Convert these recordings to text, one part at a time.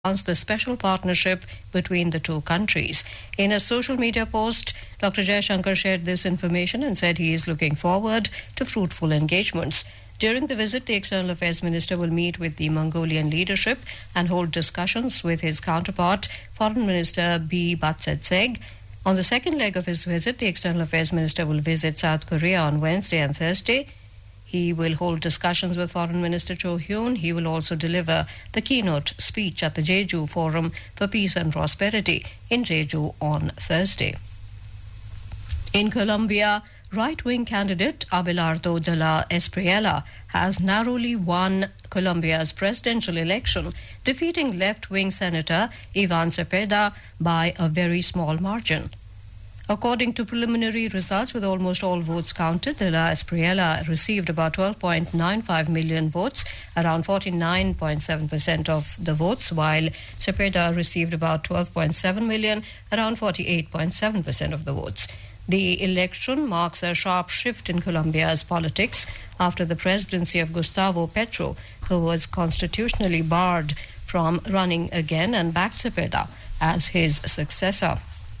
announced the special partnership between the two countries. In a social media post, Dr. Jaishankar shared this information and said he is looking forward to fruitful engagements. During the visit, the External Affairs Minister will meet with the Mongolian leadership and hold discussions with his counterpart, Foreign Minister B. Batsetseg. On the second leg of his visit, the External Affairs Minister will visit South Korea on Wednesday and Thursday. He will hold discussions with Foreign Minister Cho Hyun. He will also deliver the keynote speech at the Jeju Forum for Peace and Prosperity in Jeju on Thursday. In Colombia, right-wing candidate Abelardo de la Espriella has narrowly won Colombia's presidential election, defeating left-wing Senator Ivan Cepeda by a very small margin. According to preliminary results, with almost all votes counted, de la Espriella received about 12.95 million votes, around 49.7% of the votes, while Cepeda received about 12.7 million, around 48.7% of the votes. The election marks a sharp shift in Colombia's politics after the presidency of Gustavo Petro, who was constitutionally barred from running again and backed Cepeda as his successor.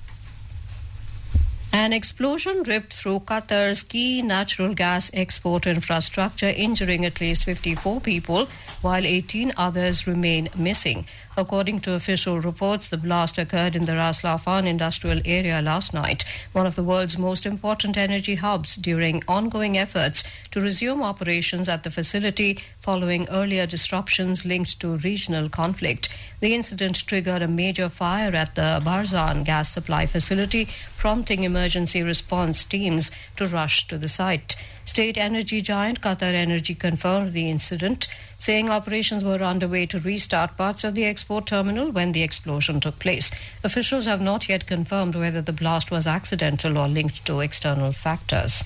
An explosion ripped through Qatar's key natural gas export infrastructure, injuring at least 54 people, while 18 others remain missing. According to official reports, the blast occurred in the Ras Laffan industrial area last night, one of the world's most important energy hubs, during ongoing efforts to resume operations at the facility following earlier disruptions linked to regional conflict. The incident triggered a major fire at the Barzan gas supply facility, prompting emergency response teams to rush to the site. State energy giant Qatar Energy confirmed the incident, saying operations were underway to restart parts of the export terminal when the explosion took place. Officials have not yet confirmed whether the blast was accidental or linked to external factors.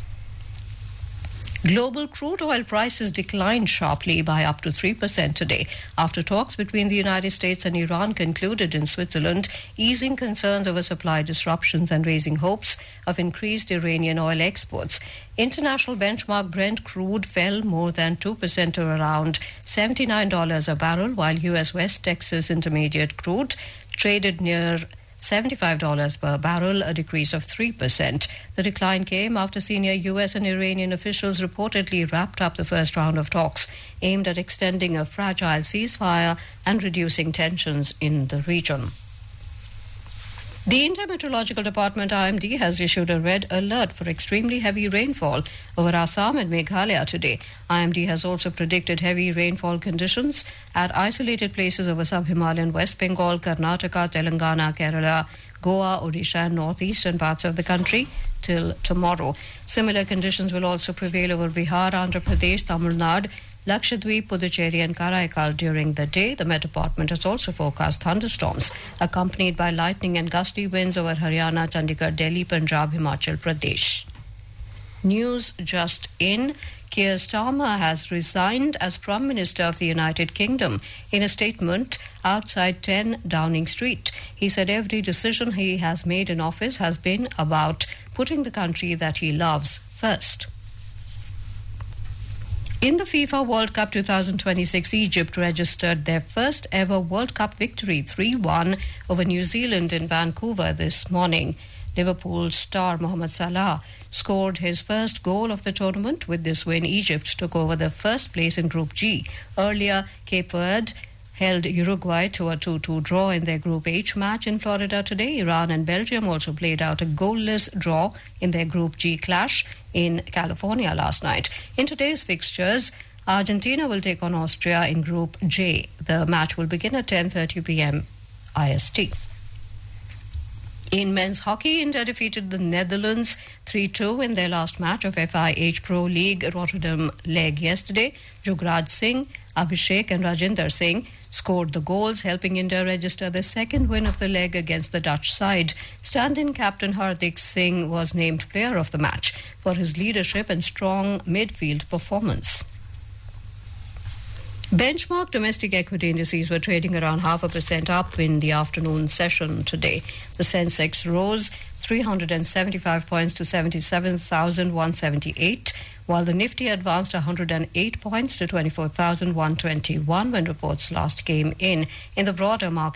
Global crude oil prices declined sharply by up to 3% today after talks between the United States and Iran concluded in Switzerland, easing concerns over supply disruptions and raising hopes of increased Iranian oil exports. International benchmark Brent crude fell more than 2% to around $79 a barrel, while U.S. West Texas Intermediate crude traded near $75 per barrel, a decrease of 3%. The decline came after senior U.S. and Iranian officials reportedly wrapped up the first round of talks aimed at extending a fragile ceasefire and reducing tensions in the region. The India Meteorological Department IMD has issued a red alert for extremely heavy rainfall over Assam and Meghalaya today. IMD has also predicted heavy rainfall conditions at isolated places over sub-Himalayan West Bengal, Karnataka, Telangana, Kerala, Goa, Odisha and northeastern parts of the country till tomorrow. Similar conditions will also prevail over Bihar, Andhra Pradesh, Tamil Nadu, Lakshadweep, Puducherry and Karaikal during the day. The Met Department has also forecast thunderstorms accompanied by lightning and gusty winds over Haryana, Chandigarh, Delhi, Punjab, Himachal Pradesh. News just in. Keir Starmer has resigned as Prime Minister of the United Kingdom. In a statement outside 10 Downing Street, he said every decision he has made in office has been about putting the country that he loves first. In the FIFA World Cup 2026, Egypt registered their first ever World Cup victory, 3-1 over New Zealand in Vancouver this morning. Liverpool star Mohamed Salah scored his first goal of the tournament. With this win, Egypt took over the first place in Group G. Earlier, Cape Verde held Uruguay to a 2-2 draw in their Group H match in Florida today. Iran and Belgium also played out a goalless draw in their Group G clash in California last night. In today's fixtures, Argentina will take on Austria in Group J. The match will begin at 10:30 p.m. IST. In men's hockey, India defeated the Netherlands 3-2 in their last match of FIH Pro League Rotterdam leg yesterday. Jugraj Singh, Abhishek and Rajinder Singh scored the goals, helping India register the second win of the leg against the Dutch side. Stand-in captain Hardik Singh was named player of the match for his leadership and strong midfield performance. Benchmark domestic equity indices were trading around 0.5% up in the afternoon session today. The Sensex rose 375 points to 77,178, while the Nifty advanced 108 points to 24,121 when reports last came in. In the broader market,